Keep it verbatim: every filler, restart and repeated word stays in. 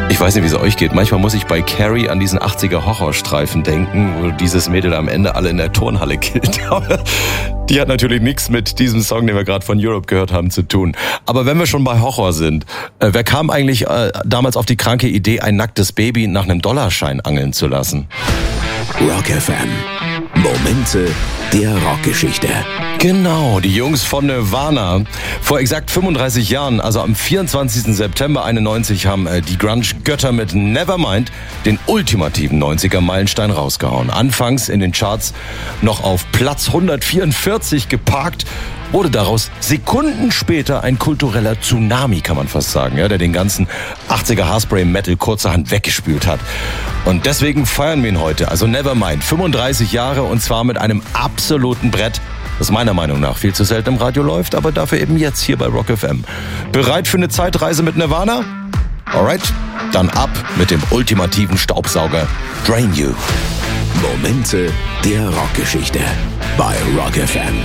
Ich weiß nicht, wie es euch geht. Manchmal muss ich bei Carrie an diesen achtziger Horrorstreifen denken, wo dieses Mädel am Ende alle in der Turnhalle killt. Die hat natürlich nichts mit diesem Song, den wir gerade von Europe gehört haben, zu tun. Aber wenn wir schon bei Horror sind, äh, wer kam eigentlich äh, damals auf die kranke Idee, ein nacktes Baby nach einem Dollarschein angeln zu lassen? Rock F M. Momente der Rockgeschichte. Genau, die Jungs von Nirvana. Vor exakt fünfunddreißig Jahren, also am vierundzwanzigsten September einundneunzig, haben äh, die Grunge-Götter mit Nevermind den ultimativen neunziger-Meilenstein rausgehauen. Anfangs in den Charts noch auf Platz hundertvierundvierzig geparkt, wurde daraus Sekunden später ein kultureller Tsunami, kann man fast sagen, ja, der den ganzen achtziger Haarspray-Metal kurzerhand weggespült hat. Und deswegen feiern wir ihn heute, also Nevermind, fünfunddreißig Jahre, und zwar mit einem absoluten Brett, das meiner Meinung nach viel zu selten im Radio läuft, aber dafür eben jetzt hier bei Rock F M. Bereit für eine Zeitreise mit Nirvana? Alright, dann ab mit dem ultimativen Staubsauger Drain You. Momente der Rockgeschichte bei Rock F M.